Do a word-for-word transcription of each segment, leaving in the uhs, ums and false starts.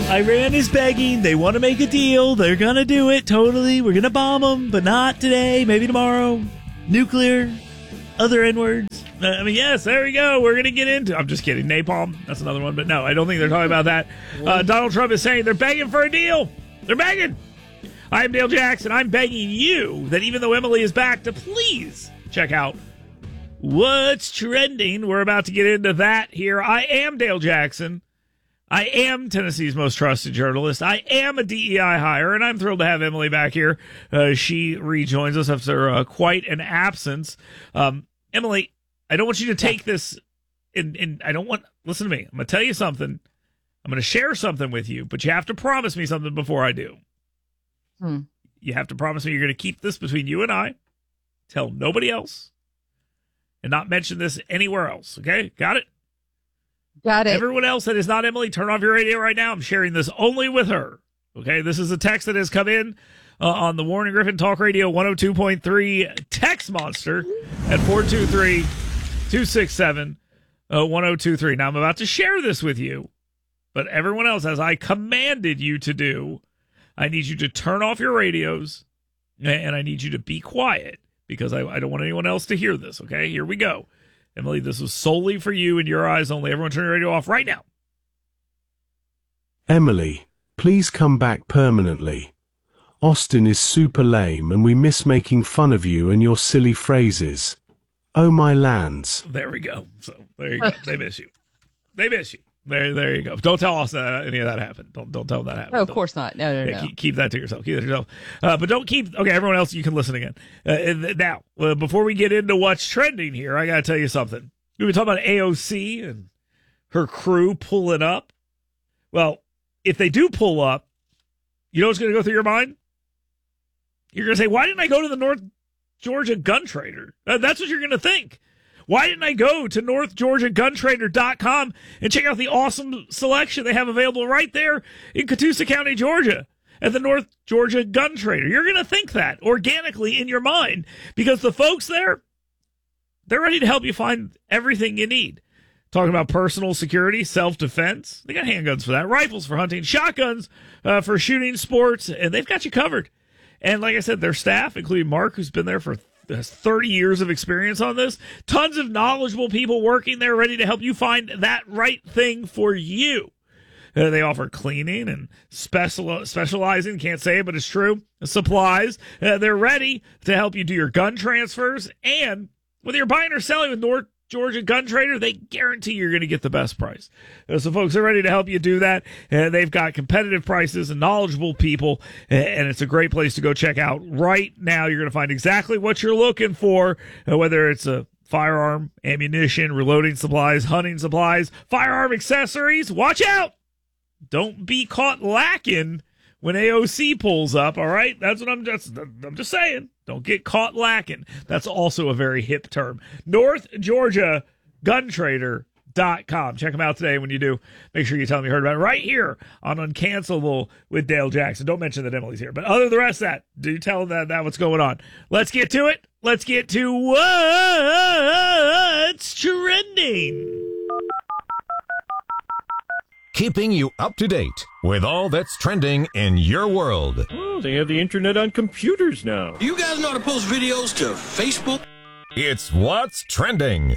Iran is begging. They want to make a deal. They're going to do it. Totally. We're going to bomb them, but not today. Maybe tomorrow. Nuclear. Other N-words. I mean, yes, there we go. We're going to get into I'm just kidding. Napalm. That's another one. But no, I don't think they're talking about that. Uh, Donald Trump is saying they're begging for a deal. They're begging. I'm Dale Jackson. I'm begging you that even though Emily is back, to please check out what's trending. We're about to get into that here. I am Dale Jackson. I am Tennessee's most trusted journalist. I am a D E I hire, and I'm thrilled to have Emily back here. Uh, she rejoins us after uh, quite an absence. Um, Emily, I don't want you to take this, and, and I don't want, listen to me. I'm going to tell you something. I'm going to share something with you, but you have to promise me something before I do. Hmm. You have to promise me you're going to keep this between you and I, tell nobody else, and not mention this anywhere else, okay? Got it? Got it. Everyone else that is not Emily, turn off your radio right now. I'm sharing this only with her. Okay, this is a text that has come in uh, on the Warren and Griffin Talk Radio one oh two point three text monster at four two three, two six seven, one oh two three. Now, I'm about to share this with you, but everyone else, as I commanded you to do, I need you to turn off your radios, and I need you to be quiet because I, I don't want anyone else to hear this, okay? Here we go. Emily, this was solely for you and your eyes only. Everyone turn your radio off right now. Emily, please come back permanently. Austin is super lame and we miss making fun of you and your silly phrases. Oh, my lands. There we go. So there you go. They miss you. They miss you. There, there you go. Don't tell Austin that any of that happened. Don't, don't tell them that happened. No, of Don't. course not. No, no, Yeah, no. keep, keep that to yourself. Keep that to yourself. Uh, but don't keep. Okay, everyone else, you can listen again. Uh, now, uh, before we get into what's trending here, I got to tell you something. We were talking about A O C and her crew pulling up. Well, if they do pull up, you know what's going to go through your mind? You're going to say, "Why didn't I go to the North Georgia Gun Trader?" Uh, that's what you're going to think. Why didn't I go to north georgia gun trader dot com and check out the awesome selection they have available right there in Catoosa County, Georgia, at the North Georgia Gun Trader? You're going to think that organically in your mind because the folks there, they're ready to help you find everything you need. Talking about personal security, self-defense. They got handguns for that, rifles for hunting, shotguns uh, for shooting sports, and they've got you covered. And like I said, their staff, including Mark, who's been there for has thirty years of experience on this. Tons of knowledgeable people working there ready to help you find that right thing for you. Uh, they offer cleaning and special, specializing, can't say it, but it's true, supplies. Uh, they're ready to help you do your gun transfers. And whether you're buying or selling with North Georgia Gun Trader, they guarantee you're going to get the best price. Uh, so folks are ready to help you do that. Uh, they've got competitive prices and knowledgeable people, uh, and it's a great place to go check out. Right now, you're going to find exactly what you're looking for, uh, whether it's a firearm, ammunition, reloading supplies, hunting supplies, firearm accessories. Watch out! Don't be caught lacking when A O C pulls up, all right? That's what I'm just, I'm just saying. Don't get caught lacking. That's also a very hip term. North Georgia Gun Trader dot com. Check them out today. When you do, make sure you tell them you heard about it right here on Uncancelable with Dale Jackson. Don't mention that Emily's here. But other than the rest of that, do tell them that, that what's going on. Let's get to it. Let's get to what's trending. Keeping you up to date with all that's trending in your world. Oh, they have the internet on computers now. You guys know how to post videos to Facebook? It's What's Trending.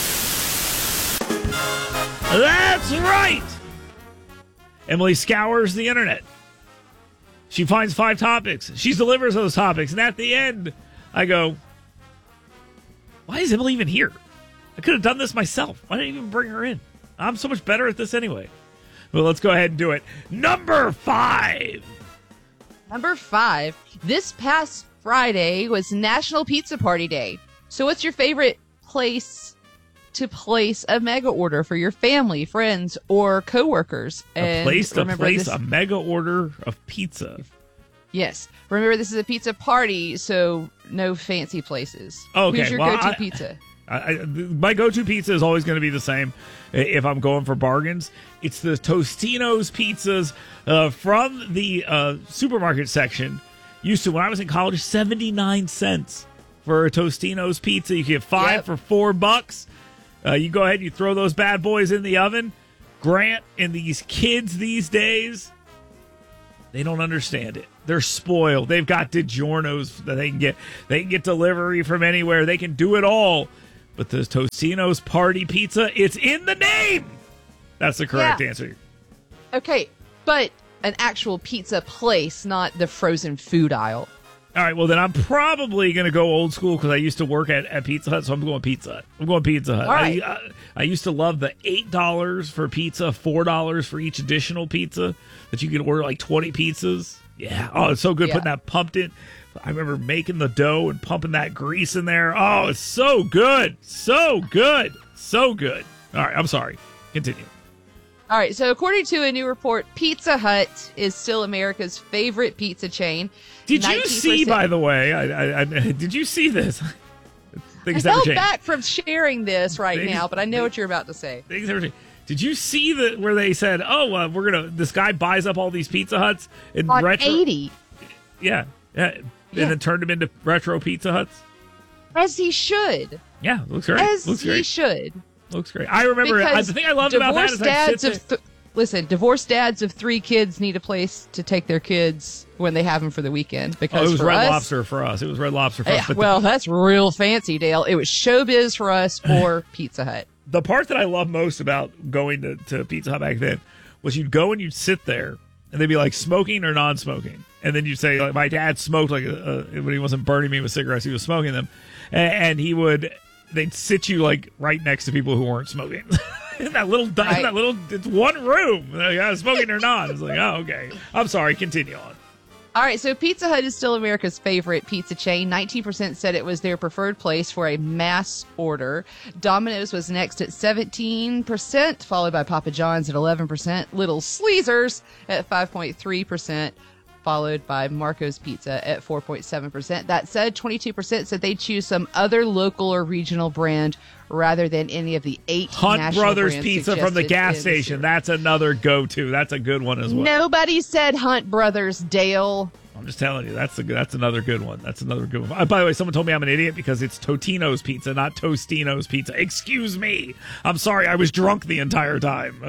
That's right. Emily scours the internet. She finds five topics. She delivers those topics. And at the end, I go, why is Emily even here? I could have done this myself. Why didn't I even bring her in? I'm so much better at this anyway. Well, let's go ahead and do it. Number five. Number five. This past Friday was National Pizza Party Day. So what's your favorite place to place a mega order for your family, friends, or coworkers? A And place to remember place this- a mega order of pizza. Yes. Remember, this is a pizza party, so no fancy places. Okay, Who's your well, go-to I- pizza? I, I, my go-to pizza is always going to be the same if I'm going for bargains. It's the Tostino's pizzas uh, from the uh, supermarket section. Used to, when I was in college, seventy-nine cents for a Tostino's pizza. You can get five Yep. for four bucks. Uh, you go ahead and you throw those bad boys in the oven. Grant and these kids these days, They don't understand it. They're spoiled. They've got DiGiorno's that they can get. They can get delivery from anywhere. They can do it all. But the Totino's Party Pizza, it's in the name. That's the correct Yeah. answer. Okay, but an actual pizza place, not the frozen food aisle. All right, well, then I'm probably going to go old school because I used to work at, at Pizza Hut, so I'm going Pizza Hut. I'm going Pizza Hut. All right. I, I, I used to love the eight dollars for pizza, four dollars for each additional pizza, that you could order like twenty pizzas. Yeah. Oh, it's so good Yeah. putting that pumped in. I remember making the dough and pumping that grease in there. Oh, it's so good. So good. So good. All right, I'm sorry. Continue. All right, so according to a new report, Pizza Hut is still America's favorite pizza chain. Did you nineteen see, percent by the way, I, I, I, did you see this? I Things never held change. back from sharing this right Things- now, but I know what you're about to say. Things never change. Did you see the where they said, "Oh, uh, we're gonna"? This guy buys up all these Pizza Huts and On retro, eighty, yeah, yeah, Yeah. and then turned them into retro Pizza Huts. as he should, Yeah, looks great. as looks he great. should. Looks great. I remember I, Because the thing I loved about that divorced is I sit dads there, of th- listen, divorced dads of three kids need a place to take their kids when they have them for the weekend. oh, Because it was for Red us, Lobster for us. It was Red Lobster for us. Yeah, But well, that's real fancy, Dale. It was Showbiz for us or Pizza Hut. the, the part that I love most about going to, to Pizza Hut back then was you'd go and you'd sit there and they'd be like smoking or non-smoking, and then you'd say like, my dad smoked like a, a, when he wasn't burning me with cigarettes, he was smoking them, and, and he would they'd sit you like right next to people who weren't smoking. in that little Right. that little it's one room. Like, I was smoking or not. It's like, oh, okay. I'm sorry. Continue on. All right, so Pizza Hut is still America's favorite pizza chain. nineteen percent said it was their preferred place for a mass order. Domino's was next at seventeen percent, followed by Papa John's at eleven percent. Little Sleezers at five point three percent, followed by Marco's Pizza at four point seven percent. That said, twenty-two percent said they'd choose some other local or regional brand rather than any of the eight Hunt national Brothers brands Pizza from the suggested gas in the station. series. That's another go-to. That's a good one as well. Nobody said Hunt Brothers, Dale. I'm just telling you, that's a good, that's another good one. That's another good one. Uh, by the way, someone told me I'm an idiot because it's Totino's Pizza, not Tostino's Pizza. Excuse me. I'm sorry. I was drunk the entire time.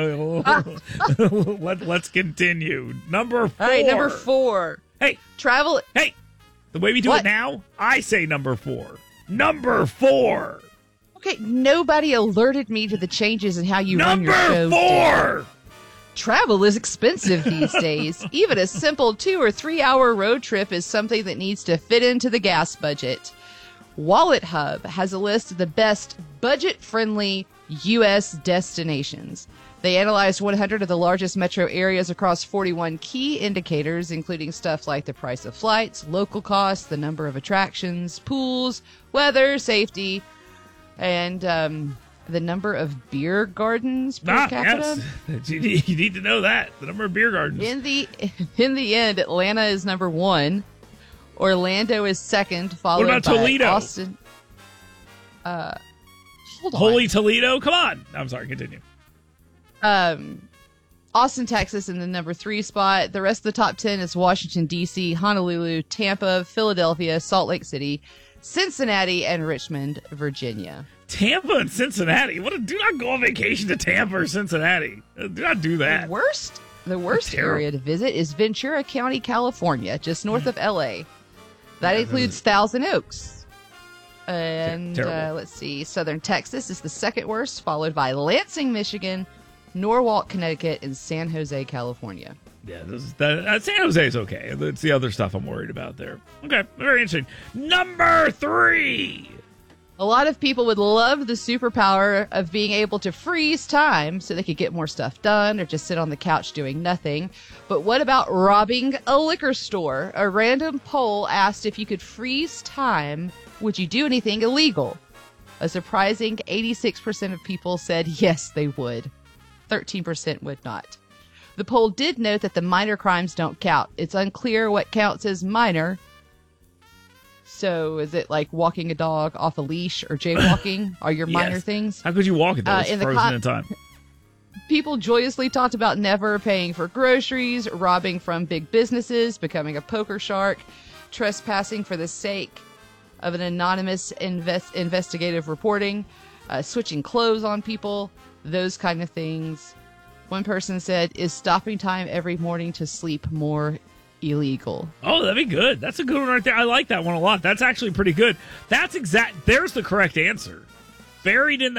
Let, let's continue. Number four. All right, number four. Hey, Travel. hey. The way we do What? it now, I say number four. Number four. Okay, nobody alerted me to the changes in how you run your Number show. four. Travel is expensive these days. Even a simple two or three hour road trip is something that needs to fit into the gas budget. Wallet Hub has a list of the best budget friendly U S destinations. They analyzed one hundred of the largest metro areas across forty-one key indicators, including stuff like the price of flights, local costs, the number of attractions, pools, weather, safety, and um, the number of beer gardens per Ah, capita. yes. You need, you need to know that. The number of beer gardens. In the in the end, Atlanta is number one. Orlando is second, followed about by Toledo? Austin. Uh, hold on. Holy Toledo. Come on. I'm sorry. Continue. Um, Austin, Texas, in the number three spot. The rest of the top ten is Washington D C, Honolulu, Tampa, Philadelphia, Salt Lake City, Cincinnati, and Richmond, Virginia. Tampa and Cincinnati. What? A, do not go on vacation to Tampa or Cincinnati. Uh, Do not do that. The worst, the worst Terrible. area to visit is Ventura County, California, just north of L A. That includes Thousand Oaks. And Ter- uh, terrible. let's see, Southern Texas is the second worst, followed by Lansing, Michigan, Norwalk, Connecticut, and San Jose, California. Yeah, this is, that, uh, San Jose is okay. It's the other stuff I'm worried about there. Okay, very interesting. Number three. A lot of people would love the superpower of being able to freeze time so they could get more stuff done or just sit on the couch doing nothing. But what about robbing a liquor store? A random poll asked if you could freeze time, would you do anything illegal? A surprising eighty-six percent of people said yes, they would. thirteen percent would not. The poll did note that the minor crimes don't count. It's unclear what counts as minor. So is it like walking a dog off a leash or jaywalking are your minor Yes. things? How could you walk it though? Uh, It's in the frozen con- in time. People joyously talked about never paying for groceries, robbing from big businesses, becoming a poker shark, trespassing for the sake of an anonymous invest- investigative reporting, uh, switching clothes on people, those kind of things. One person said, is stopping time every morning to sleep more illegal? Oh, that'd be good. That's a good one right there. I like that one a lot. That's actually pretty good. That's exact. There's the correct answer. Buried in that.